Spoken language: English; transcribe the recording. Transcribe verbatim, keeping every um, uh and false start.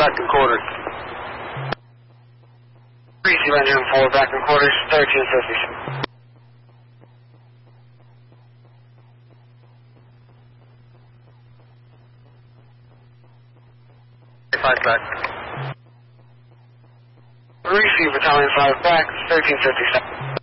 back in quarters. Receive engine four, back in quarters, thirteen fifty. Five back. Receive battalion five back, thirteen fifty-seven.